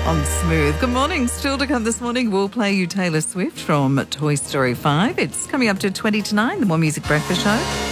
on Smooth. Good morning. Still to come this morning, we'll play you Taylor Swift from Toy Story 5. It's coming up to 20 to 9, the More Music Breakfast Show.